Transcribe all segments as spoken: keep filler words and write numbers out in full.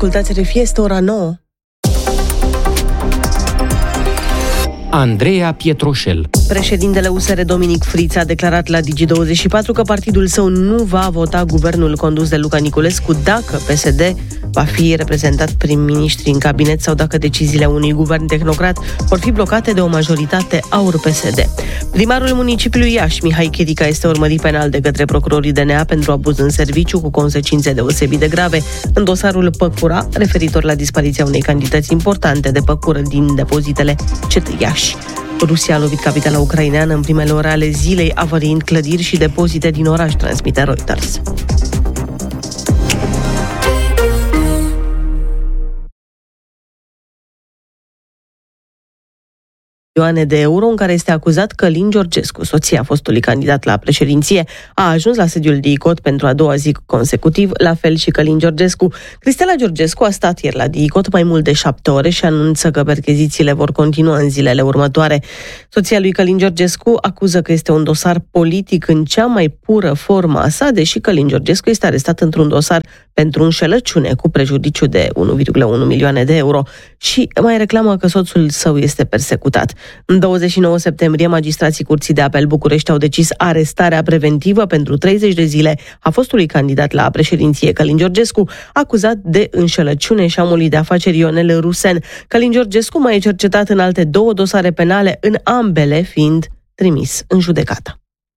Ascultați R F I, este ora nouă. Andreea Pietroșel. Președintele U S R Dominic Friț a declarat la Digi douăzeci și patru că partidul său nu va vota guvernul condus de Luca Niculescu dacă P S D va fi reprezentat prim-ministri în cabinet sau dacă deciziile unui guvern tehnocrat vor fi blocate de o majoritate AUR P S D. Primarul municipiului Iași, Mihai Chirica, este urmărit penal de către procurorii D N A pentru abuz în serviciu cu consecințe deosebit de grave în dosarul Păcura, referitor la dispariția unei cantități importante de păcură din depozitele C T Iași. Rusia a lovit capitala ucraineană în primele ore ale zilei, avariind clădiri și depozite din oraș, transmite Reuters. Milioane de euro în care este acuzat Călin Georgescu, soția fostului candidat la președinție, a ajuns la sediul D I C O T pentru a doua zi consecutiv, la fel și Călin Georgescu. Cristela Georgescu a stat ieri la D I C O T mai mult de șapte ore și anunță că perchezițiile vor continua în zilele următoare. Soția lui Călin Georgescu acuză că este un dosar politic în cea mai pură formă a sa, deși Călin Georgescu este arestat într-un dosar pentru înșelăciune cu prejudiciu de unu virgulă unu milioane de euro și mai reclamă că soțul său este persecutat. În douăzeci și nouă septembrie, magistrații Curții de Apel București au decis arestarea preventivă pentru treizeci de zile a fostului candidat la președinție Călin Georgescu, acuzat de înșelăciune și omului de afaceri Ionel Rusen. Călin Georgescu mai e cercetat în alte două dosare penale, în ambele fiind trimis în judecată.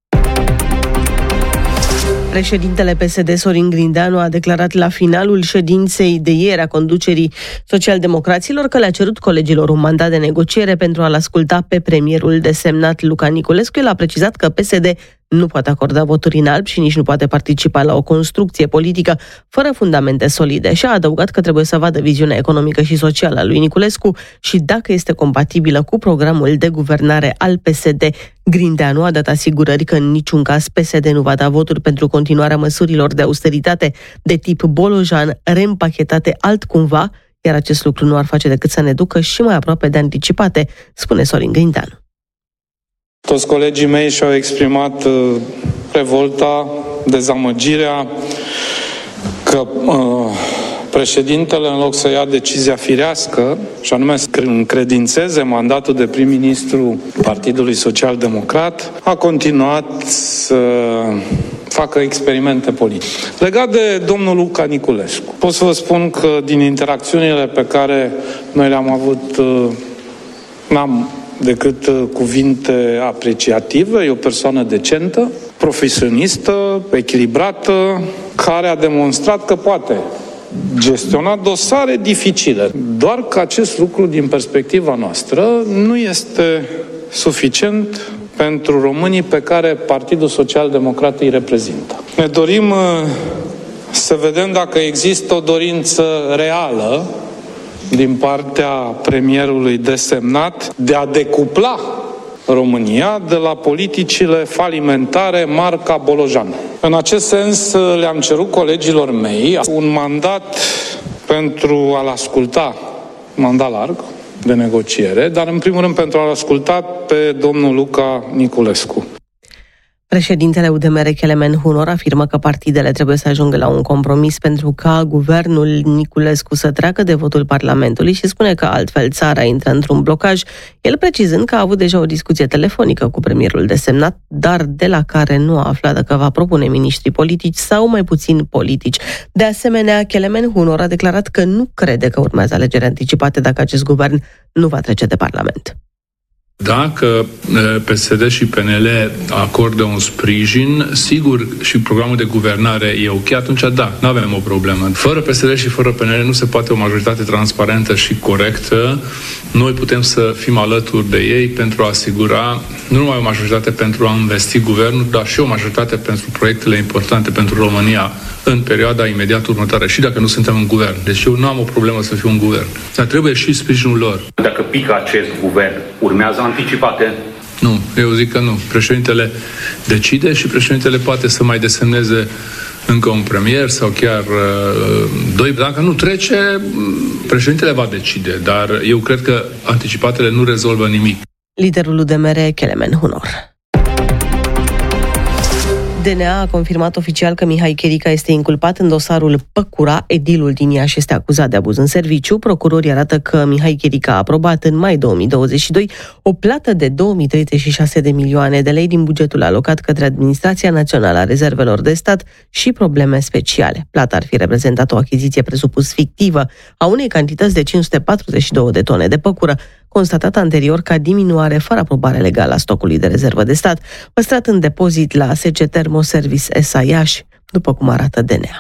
Președintele P S D, Sorin Grindeanu, a declarat la finalul ședinței de ieri a conducerii socialdemocraților că le-a cerut colegilor un mandat de negociere pentru a-l asculta pe premierul desemnat Luca Niculescu. El a precizat că P S D nu poate acorda voturi în alb și nici nu poate participa la o construcție politică fără fundamente solide și a adăugat că trebuie să vadă viziunea economică și socială a lui Niculescu și dacă este compatibilă cu programul de guvernare al P S D. Grindeanu a dat asigurări că în niciun caz P S D nu va da voturi pentru continuarea măsurilor de austeritate de tip Bolojan, reîmpachetate altcumva, iar acest lucru nu ar face decât să ne ducă și mai aproape de anticipate, spune Sorin Grindeanu. Toți colegii mei și-au exprimat uh, revolta, dezamăgirea că uh, președintele, în loc să ia decizia firească, și anume să încredințeze mandatul de prim-ministru Partidului Social-Democrat, a continuat să facă experimente politice. Legat de domnul Luca Niculescu, pot să vă spun că din interacțiunile pe care noi le-am avut, uh, n-am decât cuvinte apreciative. E o persoană decentă, profesionistă, echilibrată, care a demonstrat că poate gestiona dosare dificile. Doar că acest lucru, din perspectiva noastră, nu este suficient pentru românii pe care Partidul Social-Democrat îi reprezintă. Ne dorim să vedem dacă există o dorință reală din partea premierului desemnat de a decupla România de la politicile falimentare marca Bolojan. În acest sens, le-am cerut colegilor mei un mandat pentru a-l asculta, mandat larg de negociere, dar în primul rând pentru a-l asculta pe domnul Luca Niculescu. Președintele U D M R, Kelemen Hunor, afirmă că partidele trebuie să ajungă la un compromis pentru ca guvernul Niculescu să treacă de votul Parlamentului și spune că altfel țara intră într-un blocaj, el precizând că a avut deja o discuție telefonică cu premierul desemnat, dar de la care nu a aflat dacă va propune miniștri politici sau mai puțin politici. De asemenea, Kelemen Hunor a declarat că nu crede că urmează alegeri anticipate dacă acest guvern nu va trece de Parlament. Dacă P S D și P N L acordă un sprijin, sigur, și programul de guvernare e ok, atunci da, nu avem o problemă. Fără P S D și fără P N L nu se poate o majoritate transparentă și corectă. Noi putem să fim alături de ei pentru a asigura nu numai o majoritate pentru a investi guvernul, dar și o majoritate pentru proiectele importante pentru România în perioada imediat următoare, și dacă nu suntem în guvern. Deci eu nu am o problemă să fiu un guvern. Dar trebuie și sprijinul lor. Dacă pică acest guvern, urmează anticipate? Nu, eu zic că nu. Președintele decide și președintele poate să mai desemneze încă un premier sau chiar uh, doi. Dacă nu trece, președintele va decide, dar eu cred că anticipatele nu rezolvă nimic. Liderul U D M R, Kelemen Hunor. D N A a confirmat oficial că Mihai Chirica este inculpat în dosarul Păcura. Edilul din Iași este acuzat de abuz în serviciu. Procurorii arată că Mihai Chirica a aprobat în mai două mii douăzeci și doi o plată de două mii treizeci și șase de milioane de lei din bugetul alocat către Administrația Națională a Rezervelor de Stat și Probleme Speciale. Plata ar fi reprezentat o achiziție presupus fictivă a unei cantități de cinci sute patruzeci și două de tone de păcură, constatat anterior ca diminuare fără aprobare legală a stocului de rezervă de stat, păstrat în depozit la S C Thermoservice S A Iași, după cum arată D N A.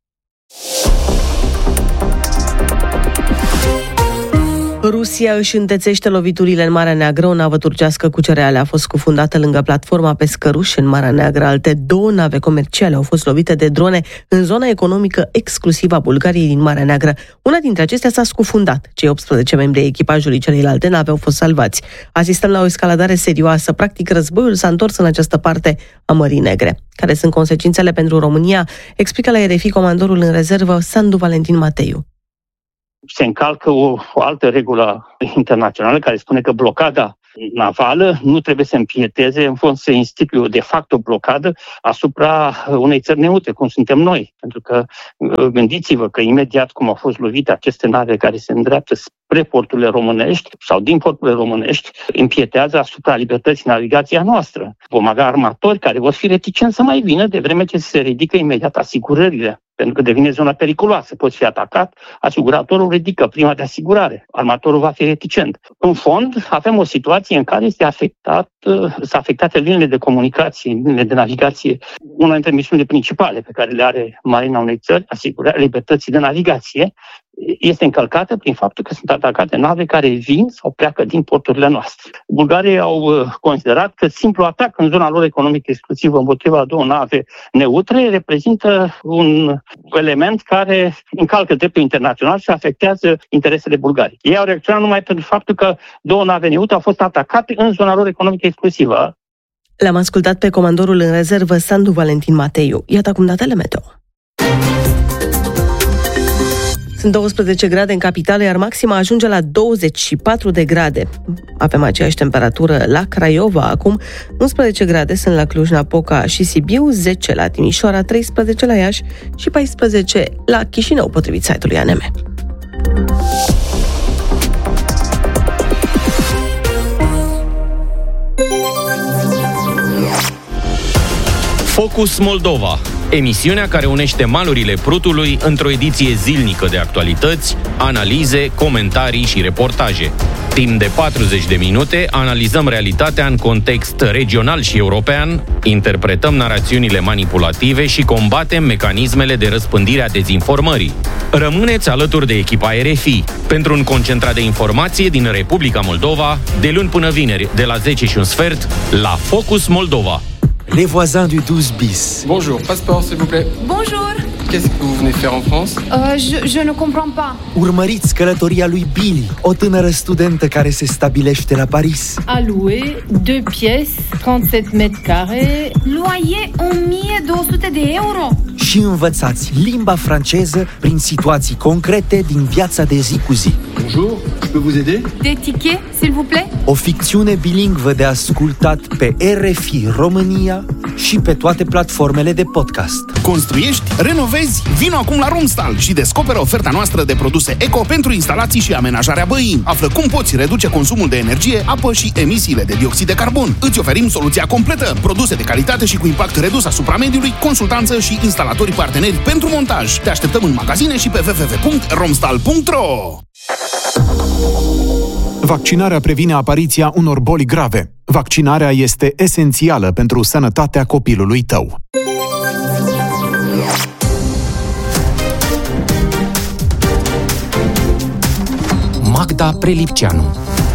Rusia își întețește loviturile în Marea Neagră. O navă turcească cu cereale a fost scufundată lângă platforma Pescăruș în Marea Neagră. Alte două nave comerciale au fost lovite de drone în zona economică exclusivă a Bulgariei din Marea Neagră. Una dintre acestea s-a scufundat. Cei optsprezece membri ai echipajului celelalte nave au fost salvați. Asistăm la o escaladare serioasă. Practic, războiul s-a întors în această parte a Mării Negre. Care sunt consecințele pentru România? Explică la R F I comandorul în rezervă Sandu Valentin Mateiu. Se încalcă o, o altă regulă internațională care spune că blocada navală nu trebuie să împieteze, în fond să instituie o de fapt o blocadă asupra unei țări neutre, cum suntem noi. Pentru că gândiți-vă că imediat cum au fost lovite aceste nave care se îndreaptă spre porturile românești sau din porturile românești, împietează asupra libertății navigației noastră. Vom avea armatori care vor fi reticenți să mai vină de vreme ce se ridică imediat asigurările. Pentru că devine zona periculoasă. Poți fi atacat, asiguratorul ridică prima de asigurare. Armatorul va fi reticent. În fond, avem o situație în care este afectat, sunt afectate liniile de comunicație, liniile de navigație, una dintre misiunile principale pe care le are Marina unei țări, asigurarea libertății de navigație, este încălcată prin faptul că sunt atacate nave care vin sau pleacă din porturile noastre. Bulgarii au considerat că simplu atac în zona lor economică exclusivă împotriva două nave neutre reprezintă un element care încalcă dreptul internațional și afectează interesele Bulgariei. Ei au reacționat numai pentru faptul că două nave neutre au fost atacate în zona lor economică exclusivă. L-am ascultat pe comandorul în rezervă Sandu Valentin Mateiu. Iată acum datele meteo. Sunt douăsprezece grade în capitală, iar maxima ajunge la douăzeci și patru de grade. Avem aceeași temperatură la Craiova acum, unsprezece grade sunt la Cluj-Napoca și Sibiu, zece la Timișoara, treisprezece la Iași și paisprezece la Chișinău, potrivit site-ului A N M. Focus Moldova, emisiunea care unește malurile Prutului într-o ediție zilnică de actualități, analize, comentarii și reportaje. Timp de patruzeci de minute analizăm realitatea în context regional și european, interpretăm narațiunile manipulative și combatem mecanismele de răspândire a dezinformării. Rămâneți alături de echipa R F I pentru un concentrat de informație din Republica Moldova, de luni până vineri, de la zece și un sfert, la Focus Moldova. Les voisins du douze bis. Bonjour, passeport s'il vous plaît. Bonjour. Qu'est-ce que vous venez faire en France? Euh, je, je ne comprends pas. Urmăriți călătoria lui Billy, o tânără studentă care se stabilește la Paris. A louer, deux pièces, trente-sept mètres carrés. Loyer o mie două sute de euro. Și învățați limba franceză prin situații concrete din viața de zi cu zi. Bonjour, je peux vous aider? Des tickets, s'il vous plaît? O ficțiune bilingvă de ascultat pe R F I România și pe toate platformele de podcast. Construiești? Renovezi? Vino acum la Romstal și descoperă oferta noastră de produse eco pentru instalații și amenajarea băii. Află cum poți reduce consumul de energie, apă și emisiile de dioxid de carbon. Îți oferim soluția completă, produse de calitate și cu impact redus asupra mediului, consultanță și instalatori parteneri pentru montaj. Te așteptăm în magazine și pe w w w punct romstal punct r o. Vaccinarea previne apariția unor boli grave. Vaccinarea este esențială pentru sănătatea copilului tău. Magda Prelipceanu.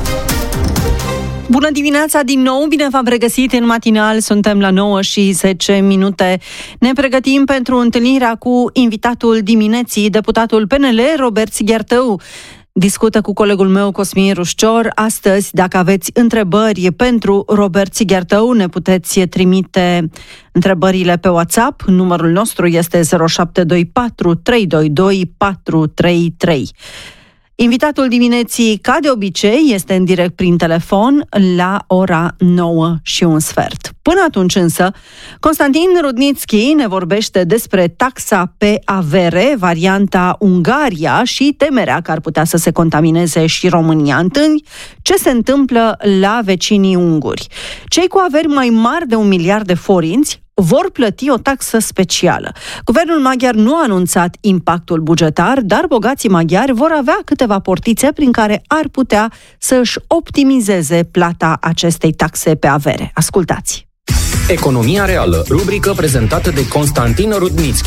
Bună dimineața din nou, bine v-am regăsit în matinal, suntem la nouă și zece minute. Ne pregătim pentru întâlnirea cu invitatul dimineții, deputatul P N L, Robert Sighertău. Discută cu colegul meu, Cosmin Rușcior. Astăzi, dacă aveți întrebări pentru Robert Sighertău, ne puteți trimite întrebările pe WhatsApp. Numărul nostru este zero șapte doi patru trei doi doi patru trei trei. Invitatul dimineții, ca de obicei, este în direct prin telefon la ora nouă și un sfert. Până atunci însă, Constantin Rudnitschi ne vorbește despre taxa pe avere, varianta Ungaria și temerea că ar putea să se contamineze și România. Întâi, ce se întâmplă la vecinii unguri? Cei cu averi mai mari de un miliard de forinți vor plăti o taxă specială. Guvernul maghiar nu a anunțat impactul bugetar, dar bogații maghiari vor avea câteva portițe prin care ar putea să își optimizeze plata acestei taxe pe avere. Ascultați! Economia reală, rubrică prezentată de Constantin Rudnitschi.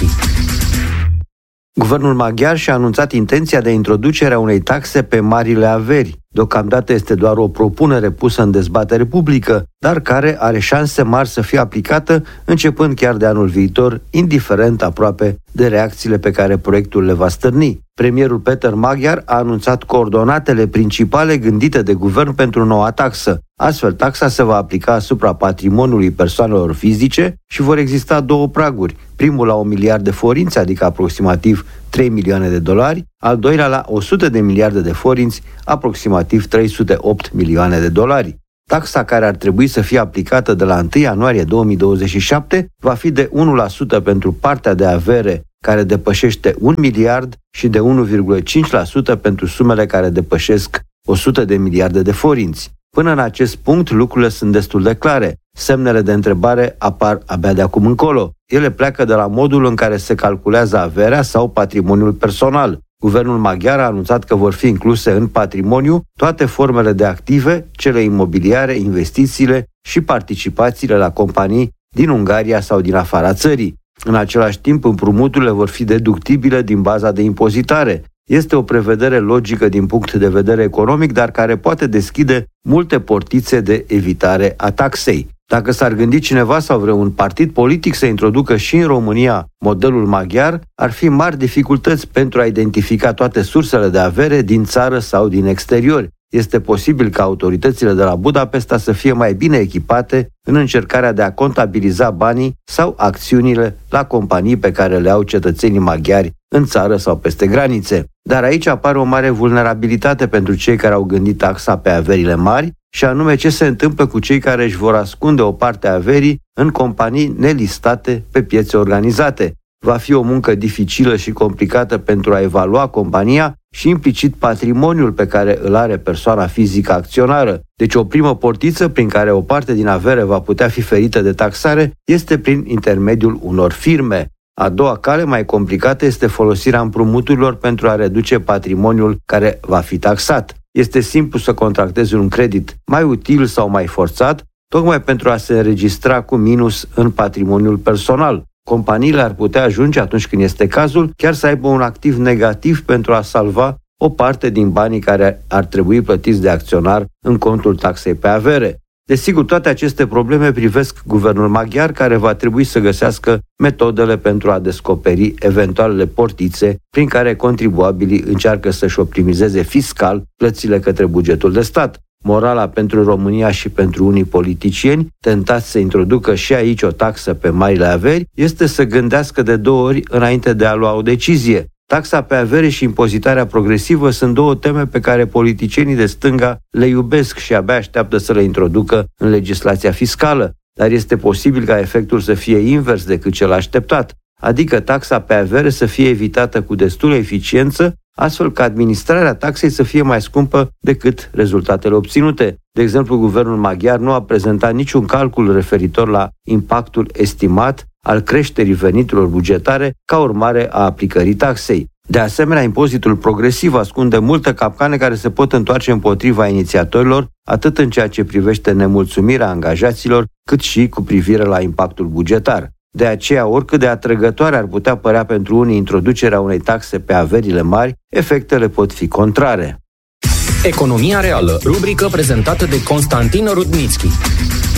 Guvernul maghiar și-a anunțat intenția de introducere a unei taxe pe marile averi. Deocamdată este doar o propunere pusă în dezbatere publică, dar care are șanse mari să fie aplicată începând chiar de anul viitor, indiferent aproape de reacțiile pe care proiectul le va stârni. Premierul Peter Magyar a anunțat coordonatele principale gândite de guvern pentru noua taxă. Astfel, taxa se va aplica asupra patrimoniului persoanelor fizice și vor exista două praguri. Primul la un miliard de forinți, adică aproximativ trei milioane de dolari, al doilea la o sută de miliarde de forinți, aproximativ trei sute opt milioane de dolari. Taxa care ar trebui să fie aplicată de la întâi ianuarie două mii douăzeci și șapte va fi de unu la sută pentru partea de avere care depășește un miliard și de unu virgulă cinci la sută pentru sumele care depășesc o sută de miliarde de forinți. Până în acest punct, lucrurile sunt destul de clare. Semnele de întrebare apar abia de acum încolo. Ele pleacă de la modul în care se calculează averea sau patrimoniul personal. Guvernul maghiar a anunțat că vor fi incluse în patrimoniu toate formele de active, cele imobiliare, investițiile și participațiile la companii din Ungaria sau din afara țării. În același timp, împrumuturile vor fi deductibile din baza de impozitare. Este o prevedere logică din punct de vedere economic, dar care poate deschide multe portițe de evitare a taxei. Dacă s-ar gândi cineva sau vreun partid politic să introducă și în România modelul maghiar, ar fi mari dificultăți pentru a identifica toate sursele de avere din țară sau din exterior. Este posibil ca autoritățile de la Budapesta să fie mai bine echipate în încercarea de a contabiliza banii sau acțiunile la companii pe care le au cetățenii maghiari în țară sau peste granițe. Dar aici apare o mare vulnerabilitate pentru cei care au gândit taxa pe averile mari, și anume ce se întâmplă cu cei care își vor ascunde o parte a averii în companii nelistate pe piețe organizate. Va fi o muncă dificilă și complicată pentru a evalua compania și implicit patrimoniul pe care îl are persoana fizică acționară. Deci o primă portiță prin care o parte din avere va putea fi ferită de taxare este prin intermediul unor firme. A doua cale, mai complicată, este folosirea împrumuturilor pentru a reduce patrimoniul care va fi taxat. Este simplu să contractezi un credit mai util sau mai forțat, tocmai pentru a se înregistra cu minus în patrimoniul personal. Companiile ar putea ajunge, atunci când este cazul, chiar să aibă un activ negativ pentru a salva o parte din banii care ar trebui plătiți de acționar în contul taxei pe avere. Desigur, toate aceste probleme privesc guvernul maghiar, care va trebui să găsească metodele pentru a descoperi eventualele portițe prin care contribuabilii încearcă să-și optimizeze fiscal plățile către bugetul de stat. Morala pentru România și pentru unii politicieni, tentați să introducă și aici o taxă pe marile averi, este să gândească de două ori înainte de a lua o decizie. Taxa pe avere și impozitarea progresivă sunt două teme pe care politicienii de stânga le iubesc și abia așteaptă să le introducă în legislația fiscală, dar este posibil ca efectul să fie invers decât cel așteptat, adică taxa pe avere să fie evitată cu destulă eficiență, astfel că administrarea taxei să fie mai scumpă decât rezultatele obținute. De exemplu, guvernul maghiar nu a prezentat niciun calcul referitor la impactul estimat al creșterii veniturilor bugetare ca urmare a aplicării taxei. De asemenea, impozitul progresiv ascunde multe capcane care se pot întoarce împotriva inițiatorilor, atât în ceea ce privește nemulțumirea angajaților, cât și cu privire la impactul bugetar. De aceea, oricât de atrăgătoare ar putea părea pentru unii introducerea unei taxe pe averile mari, efectele pot fi contrare. Economia reală, rubrică prezentată de Constantin Rudnitschi.